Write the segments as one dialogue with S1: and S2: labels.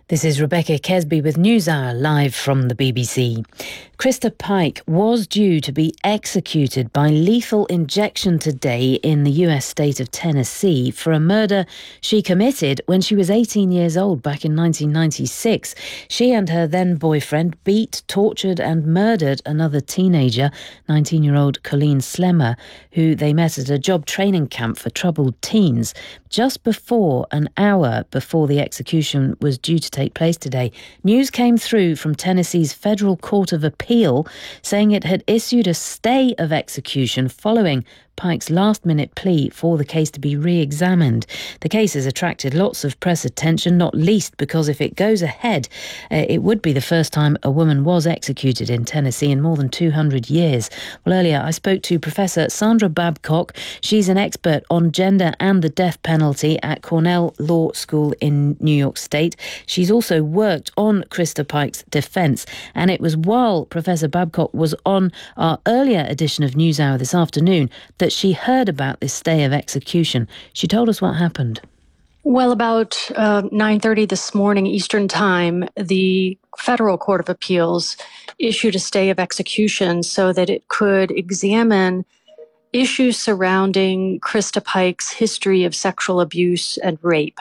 S1: This is Rebecca Kesby with NewsHour, live from the BBC. Krista Pike was due to be executed by lethal injection today in the US state of Tennessee for a murder she committed when she was 18 years old back in 1996. She and her then boyfriend beat, tortured and murdered another teenager, 19-year-old Colleen Slemmer, who they met at a job training camp for troubled teens. Just before an hour before the execution was due to take place today, news came through from Tennessee's Federal Court of Appeal saying it had issued a stay of execution following Pike's last-minute plea for the case to be re-examined. The case has attracted lots of press attention, not least because if it goes ahead, it would be the first time a woman was executed in Tennessee in more than 200 years. Well, earlier I spoke to Professor Sandra Babcock. She's an expert on gender and the death penalty at Cornell Law School in New York State. She's also worked on Krista Pike's defence, and it was while Professor Babcock was on our earlier edition of NewsHour this afternoon that she heard about this stay of execution. She told us what happened.
S2: Well, about 9:30 this morning Eastern Time, the Federal Court of Appeals issued a stay of execution so that it could examine issues surrounding Krista Pike's history of sexual abuse and rape.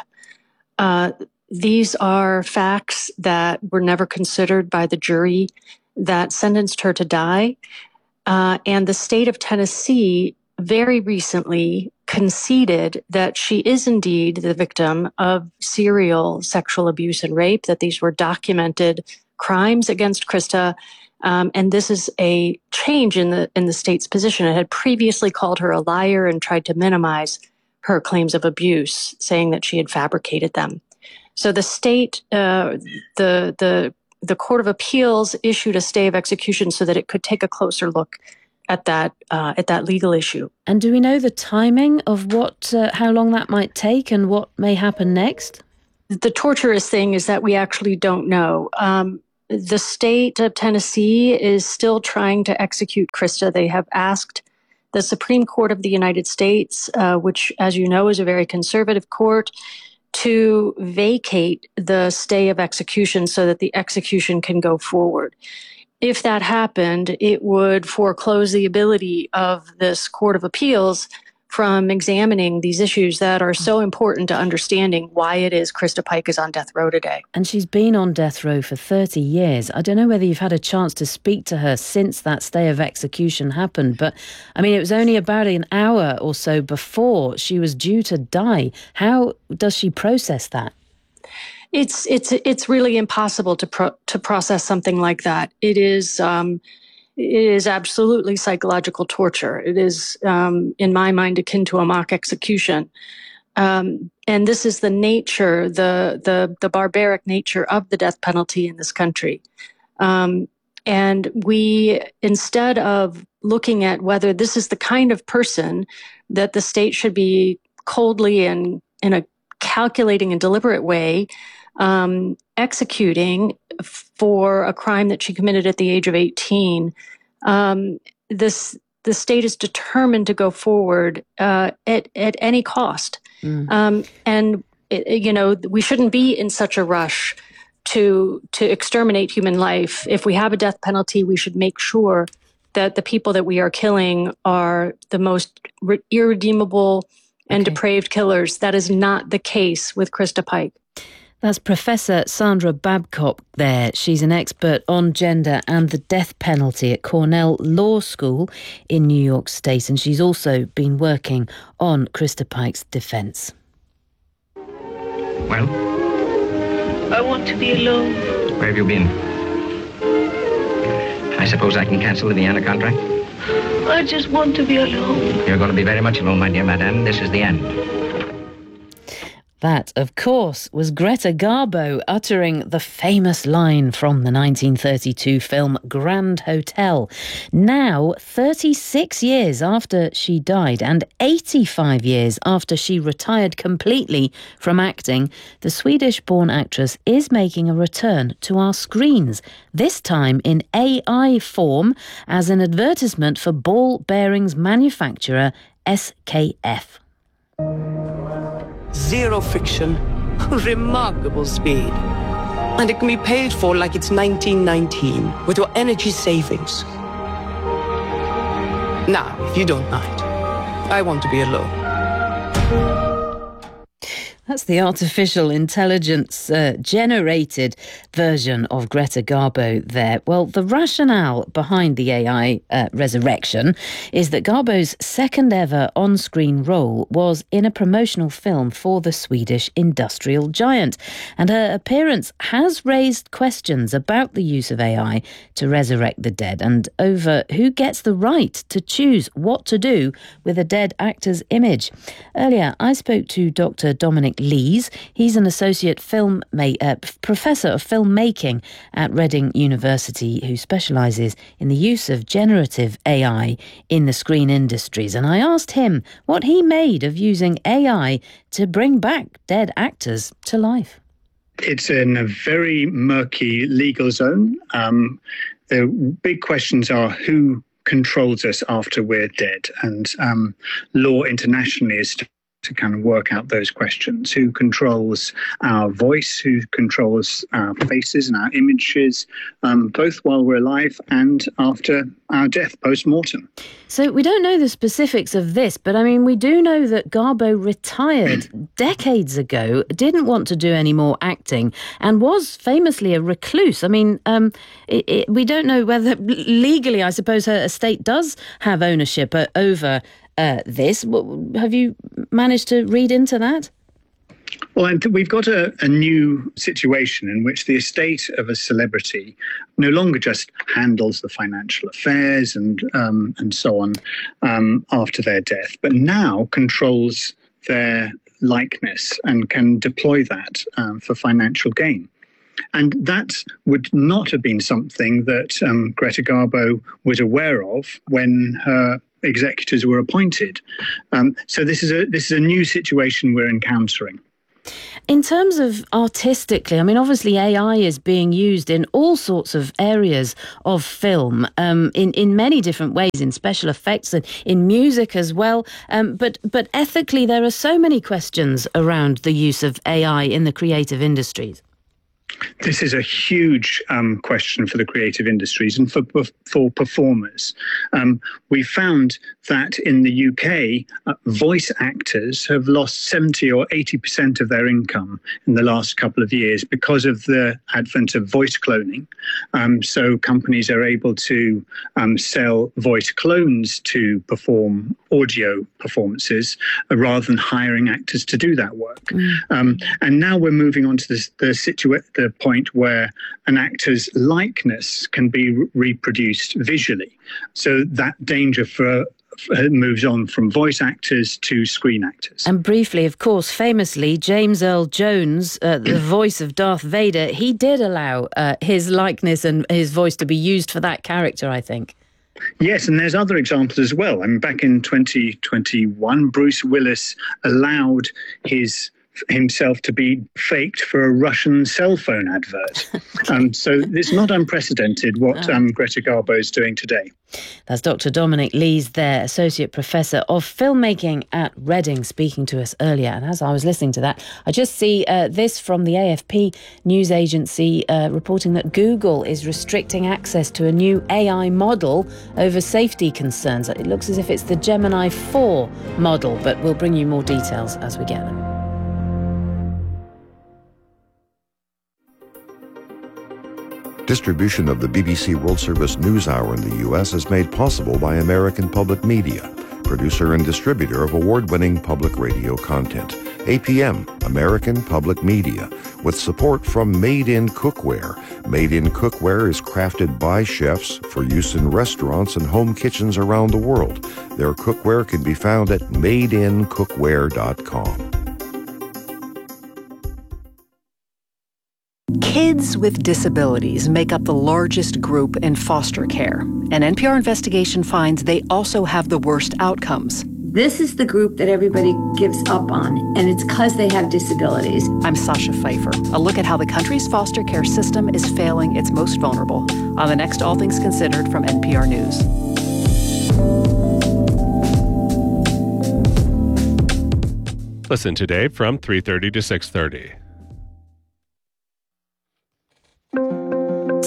S2: These are facts that were never considered by the jury that sentenced her to die. And the state of Tennessee very recently conceded that she is indeed the victim of serial sexual abuse and rape, that these were documented crimes against Krista. And this is a change in the state's position. It had previously called her a liar and tried to minimize her claims of abuse, saying that she had fabricated them. So the state, the Court of Appeals issued a stay of execution so that it could take a closer look at that legal issue.
S1: And do we know the timing of how long that might take and what may happen next?
S2: The torturous thing is that we actually don't know. The state of Tennessee is still trying to execute Krista. They have asked the Supreme Court of the United States, which, as you know, is a very conservative court, to vacate the stay of execution so that the execution can go forward. If that happened, it would foreclose the ability of this Court of Appeals from examining these issues that are so important to understanding why it is Krista Pike is on death row today.
S1: And she's been on death row for 30 years. I don't know whether you've had a chance to speak to her since that stay of execution happened, but I mean, it was only about an hour or so before she was due to die. How does she process that?
S2: It's really impossible to process something like that. It is absolutely psychological torture. It is, in my mind, akin to a mock execution. And this is the nature, the barbaric nature of the death penalty in this country. And we, instead of looking at whether this is the kind of person that the state should be coldly and in a calculating and deliberate way executing for a crime that she committed at the age of 18, the state is determined to go forward at any cost. And we shouldn't be in such a rush to exterminate human life. If we have a death penalty, we should make sure that the people that we are killing are the most irredeemable and depraved killers. That is not the case with Krista Pike.
S1: That's Professor Sandra Babcock there. She's an expert on gender and the death penalty at Cornell Law School in New York State, and she's also been working on Krista Pike's defence.
S3: Well?
S4: I want to be alone.
S3: Where have you been? I suppose I can cancel the Vienna contract?
S4: I just want to be alone.
S3: You're going to be very much alone, my dear madame. This is the end.
S1: That, of course, was Greta Garbo uttering the famous line from the 1932 film Grand Hotel. Now, 36 years after she died and 85 years after she retired completely from acting, the Swedish-born actress is making a return to our screens, this time in AI form as an advertisement for ball bearings manufacturer SKF.
S5: Zero friction, remarkable speed. And it can be paid for like it's 1919 with your energy savings. Now, if you don't mind, I want to be alone.
S1: That's the artificial intelligence generated version of Greta Garbo there. Well, the rationale behind the AI resurrection is that Garbo's second ever on-screen role was in a promotional film for the Swedish industrial giant. And her appearance has raised questions about the use of AI to resurrect the dead and over who gets the right to choose what to do with a dead actor's image. Earlier, I spoke to Dr. Dominic Lees. He's an associate professor of filmmaking at Reading University who specialises in the use of generative AI in the screen industries. And I asked him what he made of using AI to bring back dead actors to life.
S6: It's in a very murky legal zone. The big questions are who controls us after we're dead, and law internationally is to kind of work out those questions. Who controls our voice? Who controls our faces and our images, both while we're alive and after our death, post-mortem?
S1: So we don't know the specifics of this, but I mean, we do know that Garbo retired decades ago, didn't want to do any more acting, and was famously a recluse. I mean, we don't know whether legally, I suppose, her estate does have ownership over this. Have you managed to read into that?
S6: Well, we've got a new situation in which the estate of a celebrity no longer just handles the financial affairs and so on after their death, but now controls their likeness and can deploy that for financial gain. And that would not have been something that Greta Garbo was aware of when her executors were appointed. So this is a new situation we're encountering.
S1: In terms of artistically, I mean, obviously AI is being used in all sorts of areas of film, in many different ways, in special effects and in music as well. But ethically, there are so many questions around the use of AI in the creative industries.
S6: This is a huge question for the creative industries and for performers. We found that in the UK, voice actors have lost 70 or 80% of their income in the last couple of years because of the advent of voice cloning. So companies are able to sell voice clones to perform audio performances rather than hiring actors to do that work. And now we're moving on to the point where an actor's likeness can be reproduced visually. So that danger moves on from voice actors to screen actors. And
S1: briefly, of course, famously, James Earl Jones, the voice of Darth Vader, he did allow his likeness and his voice to be used for that character, I think.
S6: Yes, and there's other examples as well. I mean, back in 2021, Bruce Willis allowed himself to be faked for a Russian cell phone advert. So it's not unprecedented what Greta Garbo is doing today.
S1: That's Dr. Dominic Lees there, Associate Professor of Filmmaking at Reading, speaking to us earlier. And as I was listening to that, I just see this from the AFP news agency reporting that Google is restricting access to a new AI model over safety concerns. It looks as if it's the Gemini 4 model, but we'll bring you more details as we get them.
S7: Distribution of the BBC World Service News Hour in the U.S. is made possible by American Public Media, producer and distributor of award-winning public radio content. APM, American Public Media, with support from Made in Cookware. Made in Cookware is crafted by chefs for use in restaurants and home kitchens around the world. Their cookware can be found at madeincookware.com.
S8: Kids with disabilities make up the largest group in foster care. An NPR investigation finds they also have the worst outcomes.
S9: This is the group that everybody gives up on, and it's because they have disabilities.
S8: I'm Sasha Pfeiffer. A look at how the country's foster care system is failing its most vulnerable on the next All Things Considered from NPR News.
S10: Listen today from 3:30 to 6:30.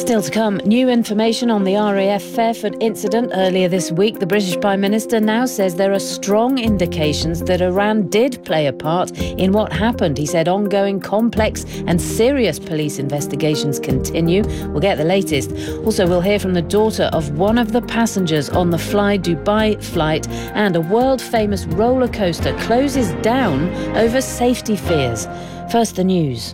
S1: Still to come, new information on the RAF Fairford incident earlier this week. The British Prime Minister now says there are strong indications that Iran did play a part in what happened. He said ongoing complex and serious police investigations continue. We'll get the latest. Also, we'll hear from the daughter of one of the passengers on the Fly Dubai flight, and a world-famous roller coaster closes down over safety fears. First, the news.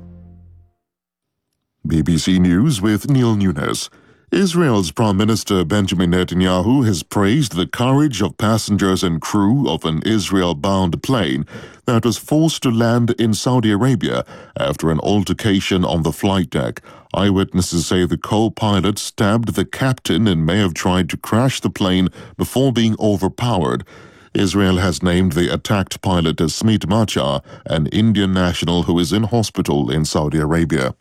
S10: BBC News with Neil Nunes. Israel's Prime Minister Benjamin Netanyahu has praised the courage of passengers and crew of an Israel-bound plane that was forced to land in Saudi Arabia after an altercation on the flight deck. Eyewitnesses say the co-pilot stabbed the captain and may have tried to crash the plane before being overpowered. Israel has named the attacked pilot as Smit Machar, an Indian national who is in hospital in Saudi Arabia.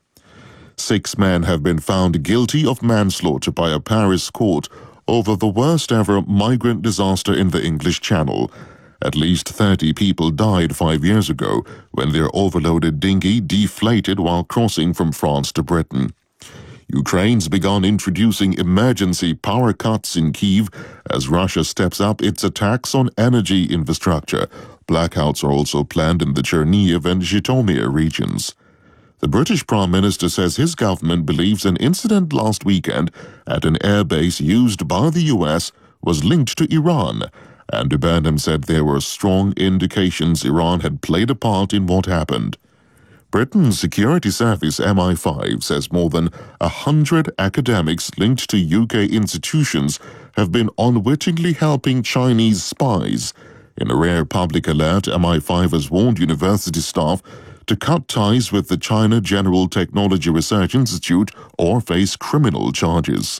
S10: 6 men have been found guilty of manslaughter by a Paris court over the worst-ever migrant disaster in the English Channel. At least 30 people died 5 years ago when their overloaded dinghy deflated while crossing from France to Britain. Ukraine's begun introducing emergency power cuts in Kyiv as Russia steps up its attacks on energy infrastructure. Blackouts are also planned in the Chernihiv and Zhytomyr regions. The British Prime Minister says his government believes an incident last weekend at an airbase used by the US was linked to Iran. Andy Burnham said there were strong indications Iran had played a part in what happened. Britain's security service MI5 says more than 100 academics linked to UK institutions have been unwittingly helping Chinese spies. In a rare public alert, MI5 has warned university staff to cut ties with the China General Technology Research Institute or face criminal charges.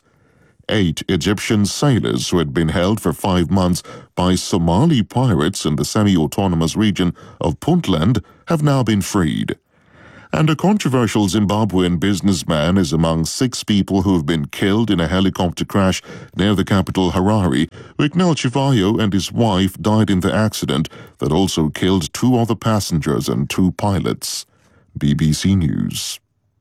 S10: 8 Egyptian sailors who had been held for 5 months by Somali pirates in the semi-autonomous region of Puntland have now been freed. And a controversial Zimbabwean businessman is among 6 people who have been killed in a helicopter crash near the capital Harare. Wicknell Chivayo and his wife died in the accident that also killed 2 other passengers and 2 pilots. BBC News.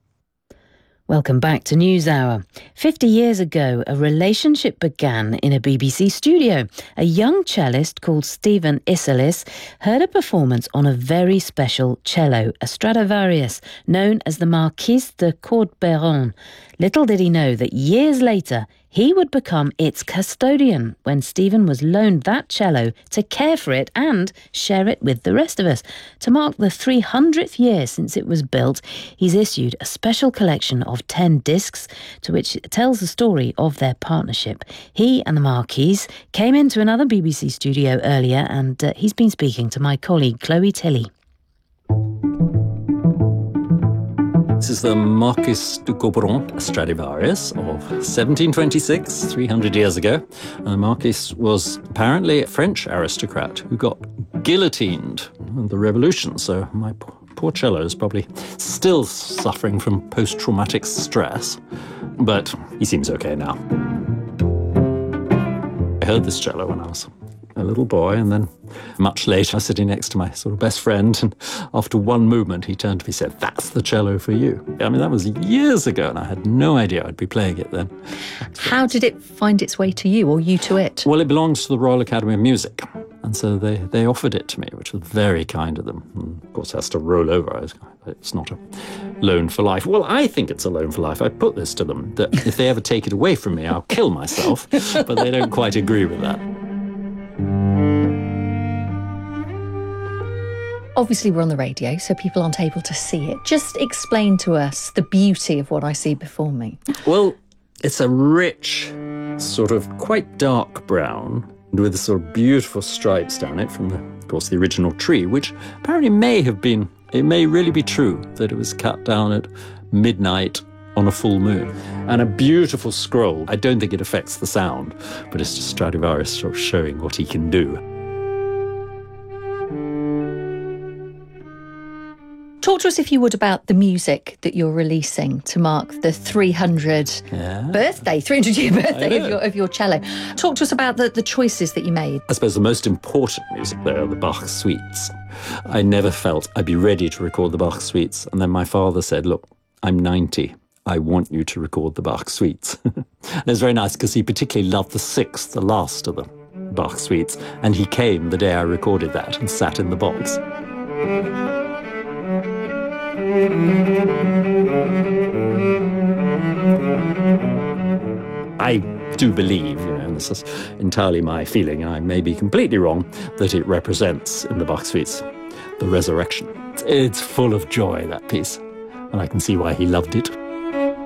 S1: Welcome back to NewsHour. 50 years ago, a relationship began in a BBC studio. A young cellist called Stephen Isserlis heard a performance on a very special cello, a Stradivarius, known as the Marquis de Courtbeyron. Little did he know that years later, he would become its custodian when Stephen was loaned that cello to care for it and share it with the rest of us. To mark the 300th year since it was built, he's issued a special collection of 10 discs to which it tells the story of their partnership. He and the Marquis came into another BBC studio earlier, and he's been speaking to my colleague Chloe Tilley.
S11: This is the Marquis de Courtbeyron Stradivarius of 1726, 300 years ago. And the Marquis was apparently a French aristocrat who got guillotined in the Revolution, so my poor cello is probably still suffering from post-traumatic stress, but he seems okay now. I heard this cello when I was a little boy, and then much later, I was sitting next to my sort of best friend, and after one movement, he turned to me and said, "That's the cello for you." I mean, that was years ago, and I had no idea I'd be playing it then.
S12: How did it find its way to you, or you to it?
S11: Well, it belongs to the Royal Academy of Music, and so they offered it to me, which was very kind of them. And of course, it has to roll over. It's not a loan for life. Well, I think it's a loan for life. I put this to them, that if they ever take it away from me, I'll kill myself, but they don't quite agree with that.
S12: Obviously, we're on the radio, so people aren't able to see it. Just explain to us the beauty of what I see before me.
S11: Well, it's a rich, sort of quite dark brown, with sort of beautiful stripes down it from, of course, the original tree, which apparently it may really be true that it was cut down at midnight on a full moon. And a beautiful scroll. I don't think it affects the sound, but it's just Stradivarius sort of showing what he can do.
S12: Talk to us, if you would, about the music that you're releasing to mark the 300-year birthday of your cello. Talk to us about the choices that you made.
S11: I suppose the most important music there are the Bach suites. I never felt I'd be ready to record the Bach suites. And then my father said, "Look, I'm 90. I want you to record the Bach suites. And it's very nice because he particularly loved the sixth, the last of the Bach suites, and he came the day I recorded that and sat in the box. I do believe, and this is entirely my feeling, and I may be completely wrong, that it represents, in the Bach suites, the resurrection. It's full of joy, that piece, and I can see why he loved it.